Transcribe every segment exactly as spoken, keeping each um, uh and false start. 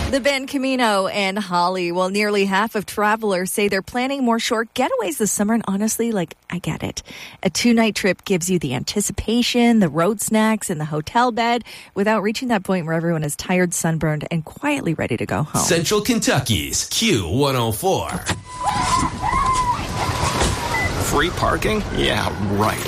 The band Camino and Holly. Well, nearly half of travelers say they're planning more short getaways this summer. And honestly, like, I get it. A two-night trip gives you the anticipation, the road snacks, and the hotel bed without reaching that point where everyone is tired, sunburned, and quietly ready to go home. Central Kentucky's Q one oh four. Free parking? Yeah, right.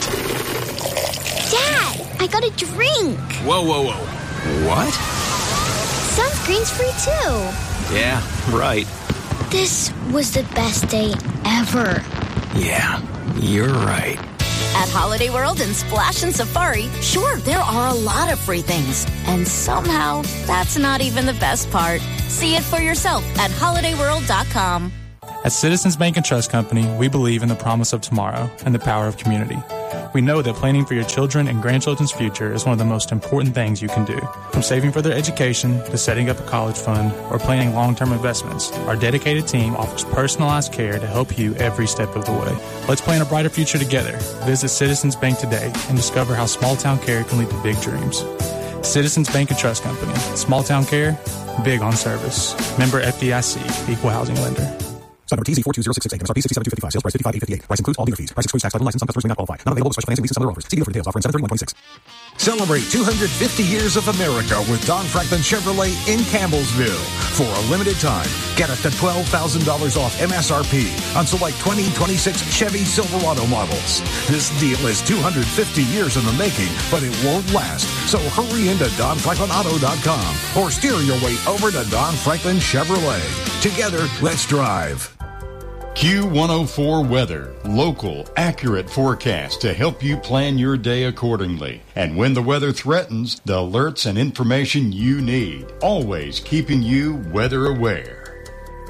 Dad, I got a drink. Whoa, whoa, whoa. What? Sunscreen's free too. Yeah, right. This was the best day ever. Yeah, you're right. At Holiday World and Splash and Safari, sure, there are a lot of free things. And somehow, that's not even the best part. See it for yourself at holiday world dot com. At Citizens Bank and Trust Company, we believe in the promise of tomorrow and the power of community. We know that planning for your children and grandchildren's future is one of the most important things you can do. From saving for their education to setting up a college fund or planning long-term investments, our dedicated team offers personalized care to help you every step of the way. Let's plan a brighter future together. Visit Citizens Bank today and discover how small-town care can lead to big dreams. Citizens Bank and Trust Company. Small-town care, big on service. Member F D I C, Equal Housing Lender. Sign number T Z four two zero six six eight, M S R P sixty-seven two fifty-five, sales price fifty-five eight fifty-eight. Price includes all dealer fees. Price excludes tax, title, license. Some customers may not qualify. Not available with special financing, lease, and other offers. See dealer for details. Offer in seven thirty-one twenty-six. Celebrate two hundred fifty years of America with Don Franklin Chevrolet in Campbellsville. For a limited time, get up to twelve thousand dollars off M S R P on select twenty twenty-six Chevy Silverado models. This deal is two hundred fifty years in the making, but it won't last. So hurry into don franklin auto dot com or steer your way over to Don Franklin Chevrolet. Together, let's drive. Q one oh four Weather. Local, accurate forecast to help you plan your day accordingly. And when the weather threatens, the alerts and information you need. Always keeping you weather aware.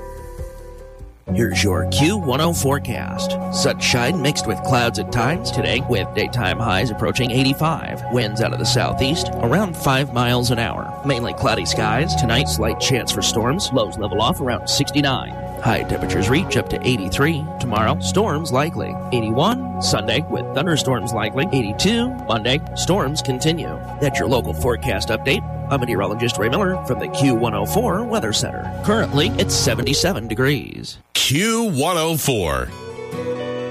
Here's your Q one oh forecast. Sunshine mixed with clouds at times today, with daytime highs approaching eighty-five. Winds out of the southeast, around five miles an hour. Mainly cloudy skies. Tonight, slight chance for storms. Lows level off around sixty-nine. High temperatures reach up to eighty-three. Tomorrow, storms likely. eighty-one. Sunday, with thunderstorms likely. eighty-two. Monday, storms continue. That's your local forecast update. I'm meteorologist Ray Miller from the Q one oh four Weather Center. Currently, it's seventy-seven degrees. Q one oh four.